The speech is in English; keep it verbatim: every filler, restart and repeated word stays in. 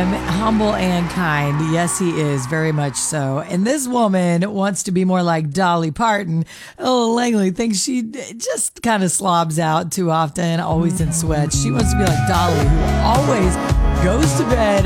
him humble and kind. Yes, he is, very much so. And this woman wants to be more like Dolly Parton. Oh, Langley thinks she just kind of slobs out too often, always in sweats. She wants to be like Dolly, who always goes to bed